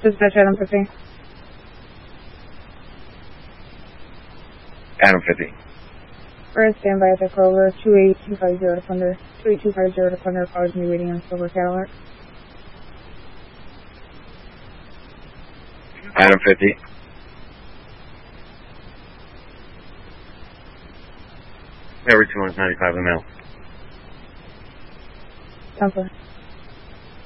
Dispatch Adam 50. Adam 50. We're at standby at the Clover, 28250 to Thunder. 28250 to Thunder, cars me waiting on Silver Cadillac. Adam 50. Every 295 a mile. 10-4.